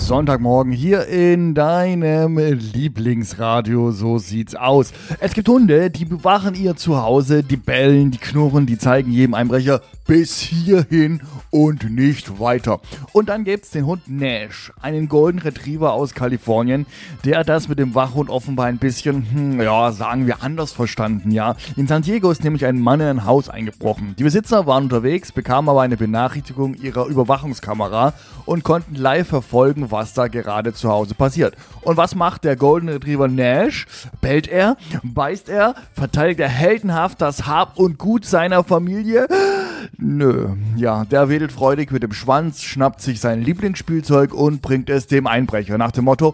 Sonntagmorgen hier in deinem Lieblingsradio, so sieht's aus. Es gibt Hunde, die bewachen ihr Zuhause, die bellen, die knurren, die zeigen jedem Einbrecher bis hierhin und nicht weiter. Und dann gibt's den Hund Nash, einen Golden Retriever aus Kalifornien, der das mit dem Wachhund offenbar ein bisschen, sagen wir anders verstanden, ja. In San Diego ist nämlich ein Mann in ein Haus eingebrochen. Die Besitzer waren unterwegs, bekamen aber eine Benachrichtigung ihrer Überwachungskamera und konnten live verfolgen, was da gerade zu Hause passiert. Und was macht der Golden Retriever Nash? Bellt er? Beißt er? Verteidigt er heldenhaft das Hab und Gut seiner Familie? Nö. Ja, der wedelt freudig mit dem Schwanz, schnappt sich sein Lieblingsspielzeug und bringt es dem Einbrecher nach dem Motto: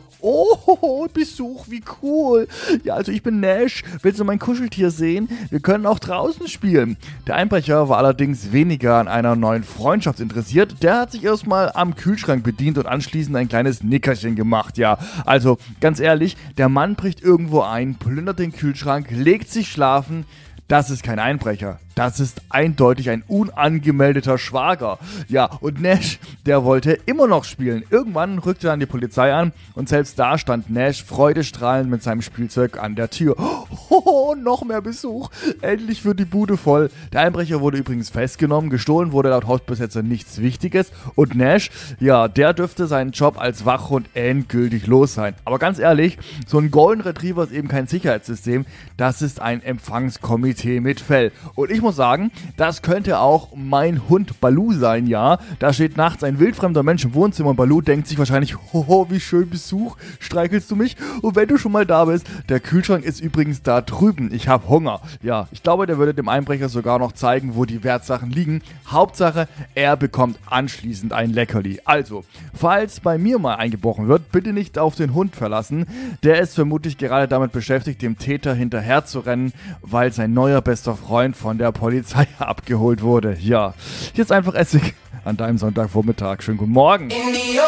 Oh, Besuch, wie cool. Ja, also ich bin Nash, willst du mein Kuscheltier sehen? Wir können auch draußen spielen. Der Einbrecher war allerdings weniger an einer neuen Freundschaft interessiert. Der hat sich erstmal am Kühlschrank bedient und anschließend ein kleines Nickerchen gemacht. Ja, also ganz ehrlich, der Mann bricht irgendwo ein, plündert den Kühlschrank, legt sich schlafen. Das ist kein Einbrecher. Das ist eindeutig ein unangemeldeter Schwager. Ja, und Nash, der wollte immer noch spielen. Irgendwann rückte dann die Polizei an und selbst da stand Nash freudestrahlend mit seinem Spielzeug an der Tür. Oh, noch mehr Besuch. Endlich wird die Bude voll. Der Einbrecher wurde übrigens festgenommen. Gestohlen wurde laut Hausbesetzer nichts Wichtiges. Und Nash, ja, der dürfte seinen Job als Wachhund endgültig los sein. Aber ganz ehrlich, so ein Golden Retriever ist eben kein Sicherheitssystem. Das ist ein Empfangskomitee mit Fell. Und ich muss sagen, das könnte auch mein Hund Baloo sein, ja. Da steht nachts ein wildfremder Mensch im Wohnzimmer und Baloo denkt sich wahrscheinlich: Hoho, wie schön Besuch, streichelst du mich? Und wenn du schon mal da bist, der Kühlschrank ist übrigens da drüben, ich habe Hunger. Ja, ich glaube, der würde dem Einbrecher sogar noch zeigen, wo die Wertsachen liegen. Hauptsache, er bekommt anschließend ein Leckerli. Also, falls bei mir mal eingebrochen wird, bitte nicht auf den Hund verlassen. Der ist vermutlich gerade damit beschäftigt, dem Täter hinterher zu rennen, weil sein neuer bester Freund von der Polizei abgeholt wurde. Ja, jetzt einfach Essig an deinem Sonntagvormittag. Schönen guten Morgen.